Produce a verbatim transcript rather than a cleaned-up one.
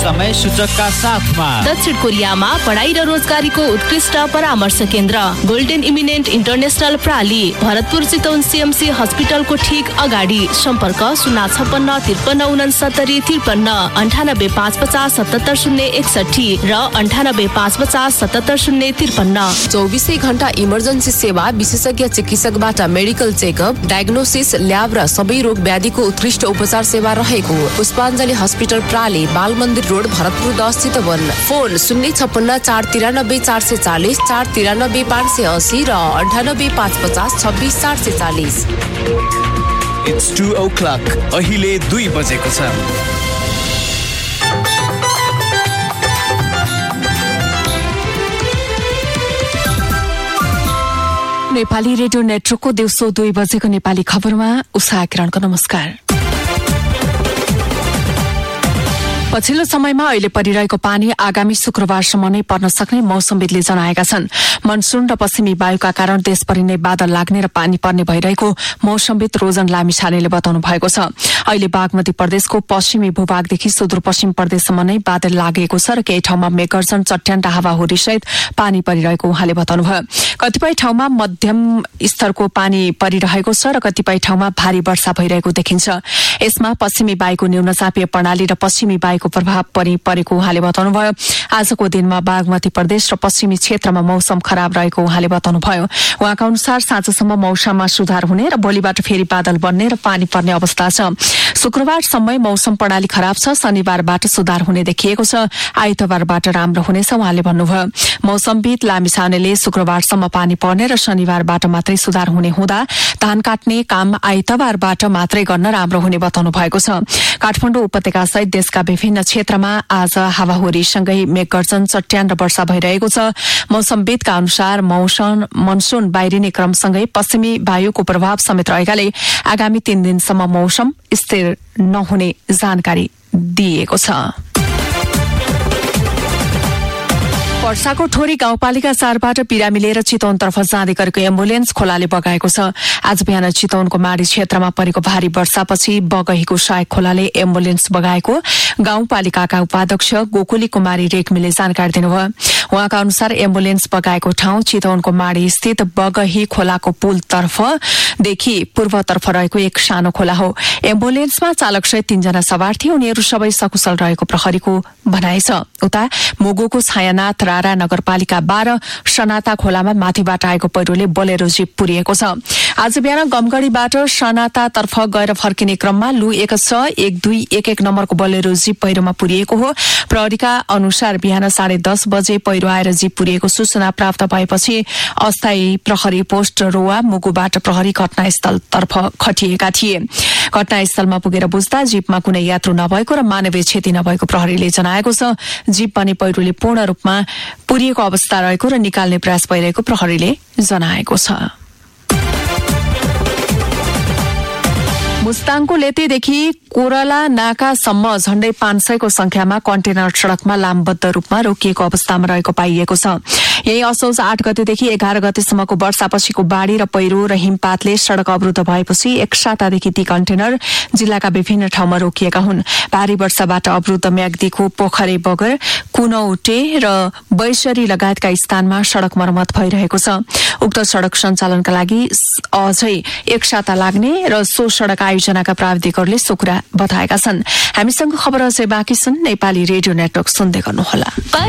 समय सूचकका साथमा दक्षिण कोरियामा पढाइ र रोजगारीको उत्कृष्ट परामर्श केन्द्र golden eminent international प्राली Bharatpur Chitwan CMC हस्पिटलको ठिक अगाडि। सम्पर्क शून्य छप्पन्न त्रिपन्न उनसत्तरी त्रिपन्न अन्ठानब्बे पाँच पचास सतहत्तर शून्य एकसठी र अन्ठानब्बे पाँच पचास सतहत्तर शून्य त्रिपन्न। चौबिसै घण्टा इमर्जेन्सी सेवा, विशेषज्ञ चिकित्सकबाट मेडिकल चेकअप, डायग्नोसिस, ल्याब र सबै रोग व्याधिको उत्कृष्ट उपचार सेवा रहेको पुष्पाञ्जली हस्पिटल प्राली, बाल मन्दिर रोड, भरतपुर दस चितवन। फोन शून्य छप्पन्न चार तिरानब्बे चार सय चालिस, चार तिरानब्बे पाँच सय असी र अन्ठानब्बे पाँच पचास छब्बिस चार सय चालिस। It's two O clock. अहिले दुई बजेको छ। नेपाली रेडियो नेटवर्कको दिउँसो दुई बजेको नेपाली खबरमा उषा किरणको नमस्कार। पछिल्लो समयमा अहिले परिरहेको पानी आगामी शुक्रबारसम्म नै पर्न सक्ने मौसमविदले जनाएका छन्। मनसून र पश्चिमी वायुका कारण देशभरि नै बादल लाग्ने र पानी पर्ने भइरहेको मौसमविद रोजन लामिछानेले बताउनु भएको छ। अहिले बागमती प्रदेशको पश्चिमी भूभागदेखि सुदूरपश्चिम प्रदेशसम्म नै बादल लागेको छ र केही ठाउँमा मेघगर्जन, चट्याङ्ग, हावाहुरी सहित पानी परिरहेको उहाँले बताउनुभयो। कतिपय ठाउँमा मध्यम स्तरको पानी परिरहेको छ र कतिपय ठाउँमा भारी वर्षा भइरहेको देखिन्छ। यसमा पश्चिमी वायुको न्यूनचापीय प्रणाली र पश्चिमी वायुको प्रभाव पनि परेको उहाँले बताउनुभयो। आजको दिनमा बागमती प्रदेश र पश्चिमी क्षेत्रमा मौसम खराब रहेको उहाँले बताउनुभयो। उहाँका अनुसार साँझसम्म मौसममा सुधार हुने र भोलिबाट फेरि बादल बन्ने र पानी पर्ने अवस्था छ। शुक्रबारसम्मै मौसम प्रणाली खराब छ, शनिबारबाट सुधार हुने देखिएको छ, आइतबारबाट राम्रो हुनेछ उहाँले भन्नुभयो। मौसमविद लामिछानेले शुक्रबारसम्म पानी पर्ने र शनिबारबाट मात्रै सुधार हुने हुँदा धान काट्ने काम आइतबारबाट मात्रै गर्न राम्रो हुने बताउनु भएको छ। काठमाडौँ उपत्यका सहित देशका विभिन्न क्षेत्रमा आज हावाहुरीसँगै मेघगर्जन, चट्याङ्ग र वर्षा भइरहेको छ। मौसमविदका अनुसार मौसम मनसून बाहिरिने क्रमसँगै पश्चिमी वायुको प्रभाव समेत रहेकाले आगामी तीन दिनसम्म मौसम स्थिर नहुने जानकारी दिएको छ। वर्षाको ठोरी गाउँपालिका चारबाट बिरामी लिएर चितवनतर्फ जाँदै गरेको एम्बुलेन्स खोलाले बगाएको छ। आज बिहान चितवनको माडी क्षेत्रमा परेको भारी वर्षापछि बगहेको सहायक खोलाले एम्बुलेन्स बगाएको गाउँपालिकाका उपाध्यक्ष गोकुली कुमारी रेग्मीले जानकारी दिनुभयो। उहाँका अनुसार एम्बुलेन्स बगाएको ठाउँ चितवनको माडी स्थित बगही खोलाको पुलतर्फदेखि पूर्वतर्फ रहेको एक सानो खोला हो। एम्बुलेन्समा चालक सहित तीनजना सवार थिए। उनीहरू सबै सकुशल रहेको प्रहरीको भनाइ छ। उता मोगोको छायानाथ रारा नगरपालिका बाह्र सनाता खोलामा माथिबाट आएको पहिरोले बोलेरो जीप पुरिएको छ। आज बिहान गमगढीबाट सनातातर्फ गएर फर्किने क्रममा लु एक छ एक दुई एक एक नम्बरको बोलेरो जीप पहिरोमा पुरिएको हो। प्रहरीका अनुसार बिहान साढे दस बजे पहिरो आएर जीप पुरिएको सूचना प्राप्त भएपछि अस्थायी प्रहरी पोस्ट रोवा मुगुबाट प्रहरी घटनास्थलतर्फ खटिएका थिए। घटनास्थलमा पुगेर बुझ्दा जीपमा कुनै यात्रु नभएको र मानवीय क्षति नभएको प्रहरीले जनाएको छ। जीप पनि पहिरोले पूर्ण रूपमा पुरिएको अवस्था रहेको र निकाल्ने प्रयास भइरहेको प्रहरीले जनाएको छ। मुस्ताङको लेतेदेखि कोरला नाकासम्म झण्डै पाँच सयको संख्यामा कन्टेनर सड़कमा लामबद्ध रूपमा रोकिएको अवस्थामा रहेको पाइएको छ। यही असोज आठ गतेदेखि एघार गतेसम्मको वर्षापछिको बाढ़ी र पहिरो र हिमपातले सड़क अवरुद्ध भएपछि एक सातादेखि ती कन्टेनर जिल्लाका विभिन्न ठाउँमा रोकिएका हुन्। भारी वर्षाबाट अवरुद्ध म्याग्दीको पोखरे बगर, कुनौटे र बैसरी लगायतका स्थानमा सड़क मर्मत भइरहेको छ। उक्त सड़क सञ्चालनका लागि अझै एक साता लाग्ने र सो सड़क आयोजनाका प्राविधिकहरूले सो कुरा बताएका छन्। हामीसँग खबर अझै बाँकी छन्। नेपाली रेडियो नेटवर्क सुन्दै गर्नुहोला।